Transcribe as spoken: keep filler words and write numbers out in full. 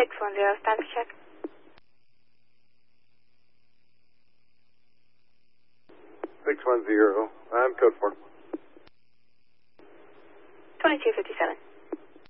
six one zero, status check. six one zero, I'm code four. twenty-two fifty-seven.